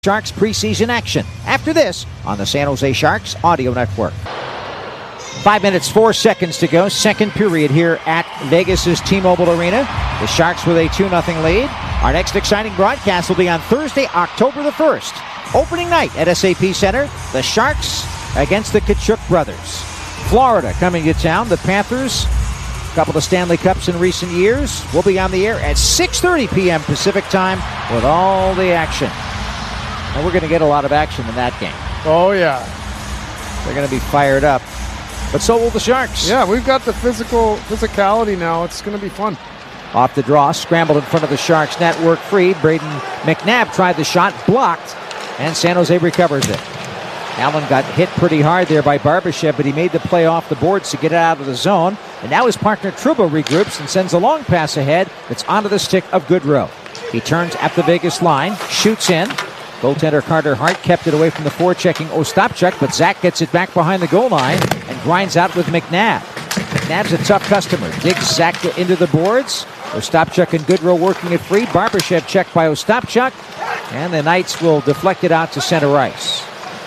Sharks preseason action after this on the San Jose Sharks Audio Network. 5 minutes, 4 seconds to go. Second period here at Vegas's T-Mobile Arena. The Sharks with a 2-0 lead. Our next exciting broadcast will be on Thursday, October the 1st. Opening night at SAP Center. The Sharks against the Tkachuk brothers. Florida coming to town. The Panthers, a couple of Stanley Cups in recent years. We'll be on the air at 6:30 p.m. Pacific time with all the action. And we're going to get a lot of action in that game. Oh, yeah. They're going to be fired up. But so will the Sharks. Yeah, we've got the physicality now. It's going to be fun. Off the draw, scrambled in front of the Sharks net, work free. Braden McNabb tried the shot, blocked, and San Jose recovers it. Allen got hit pretty hard there by Barbashev, but he made the play off the boards to get it out of the zone. And now his partner Trouba regroups and sends a long pass ahead that's onto the stick of Goodrow. He turns at the Vegas line, shoots in. Goaltender Carter Hart kept it away from the forechecking Ostapchuk, but Zach gets it back behind the goal line and grinds out with McNabb. McNabb's a tough customer. Digs Zach into the boards. Ostapchuk and Goodrow working it free. Barbashev checked by Ostapchuk, and the Knights will deflect it out to center ice.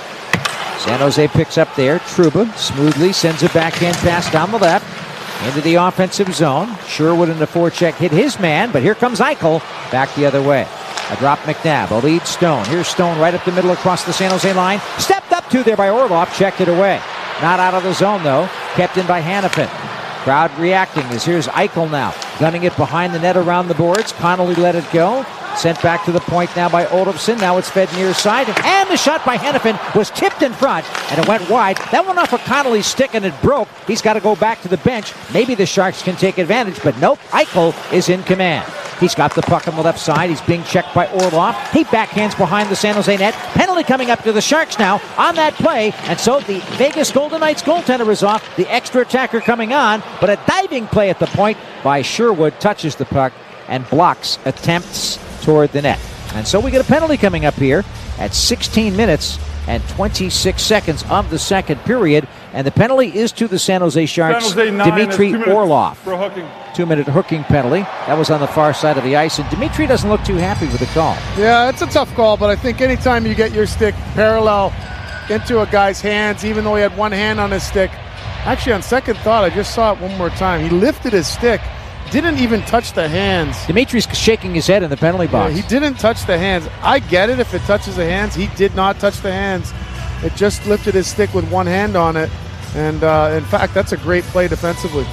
San Jose picks up there. Trouba smoothly sends a backhand pass down the left into the offensive zone. Sherwood in the forecheck hit his man, but here comes Eichel back the other way. A drop McNabb, a lead Stone. Here's Stone right up the middle across the San Jose line. Stepped up to there by Orlov, checked it away. Not out of the zone though, kept in by Hanifin. Crowd reacting as here's Eichel now, gunning it behind the net around the boards. Connolly let it go. Sent back to the point now by Olofsson. Now it's fed near side. And the shot by Hanifin was tipped in front, and it went wide. That went off of Connolly's stick, and it broke. He's got to go back to the bench. Maybe the Sharks can take advantage, but nope. Eichel is in command. He's got the puck on the left side. He's being checked by Orlov. He backhands behind the San Jose net. Penalty coming up to the Sharks now on that play. And so the Vegas Golden Knights goaltender is off. The extra attacker coming on. But a diving play at the point by Sherwood touches the puck and blocks attempts toward the net. And so we get a penalty coming up here at 16 minutes and 26 seconds of the second period. And the penalty is to the San Jose Sharks, Dmitry Orlov. For hooking. 2-minute hooking penalty. That was on the far side of the ice, and Dmitry doesn't look too happy with the call. Yeah, it's a tough call, but I think anytime you get your stick parallel into a guy's hands, even though he had one hand on his stick, actually on second thought, I just saw it one more time. He lifted his stick, didn't even touch the hands. Dimitri's shaking his head in the penalty box. Yeah, he didn't touch the hands. I get it if it touches the hands. He did not touch the hands. It just lifted his stick with one hand on it, and in fact, that's a great play defensively.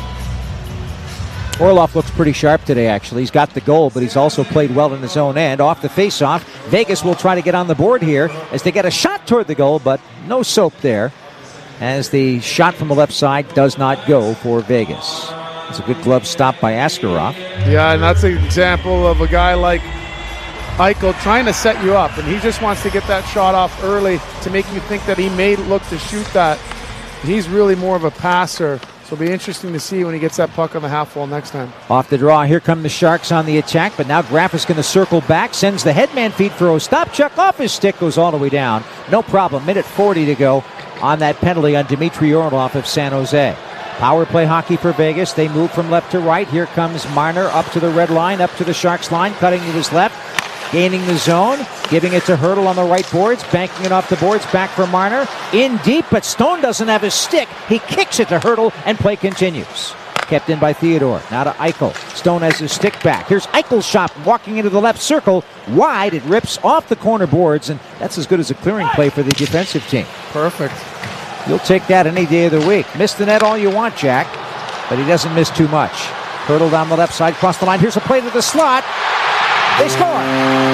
Orlov looks pretty sharp today, actually. He's got the goal, but he's also played well in his own end. Off the faceoff, Vegas will try to get on the board here as they get a shot toward the goal, but no soap there, as the shot from the left side does not go for Vegas. It's a good glove stop by Askarov. Yeah, and that's an example of a guy like Eichel trying to set you up, and he just wants to get that shot off early to make you think that he may look to shoot that. He's really more of a passer. So it'll be interesting to see when he gets that puck on the half wall next time. Off the draw, here come the Sharks on the attack, but now Graf is going to circle back, sends the headman feed for Ostapchuk, off his stick, goes all the way down. No problem, minute 40 to go on that penalty on Dmitry Orlov of San Jose. Power play hockey for Vegas. They move from left to right. Here comes Marner up to the red line, up to the Sharks line, cutting to his left. Gaining the zone, giving it to Hertl on the right boards, banking it off the boards, back for Marner. In deep, but Stone doesn't have his stick. He kicks it to Hertl, and play continues. Kept in by Theodore. Now to Eichel. Stone has his stick back. Here's Eichel's shot, walking into the left circle. Wide, it rips off the corner boards, and that's as good as a clearing play for the defensive team. Perfect. You'll take that any day of the week. Miss the net all you want, Jack, but he doesn't miss too much. Hertl down the left side, cross the line. Here's a play to the slot. They score.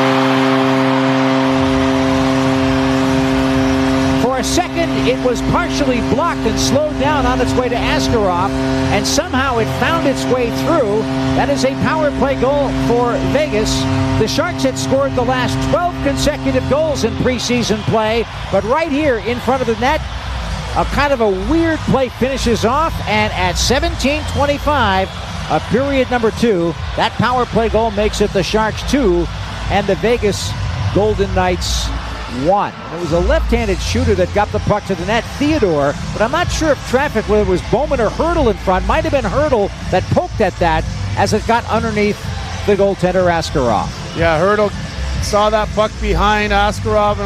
For a second, it was partially blocked and slowed down on its way to Askarov, and somehow it found its way through. That is a power play goal for Vegas. The Sharks had scored the last 12 consecutive goals in preseason play, but right here in front of the net, a kind of a weird play finishes off, and at 17:25, of period number 2, that power play goal makes it the Sharks 2 and the Vegas Golden Knights 1. And it was a left-handed shooter that got the puck to the net, Theodore, but I'm not sure if traffic, whether it was Bowman or Hertl in front, might have been Hertl that poked at that as it got underneath the goaltender Askarov. Yeah, Hertl saw that puck behind Askarov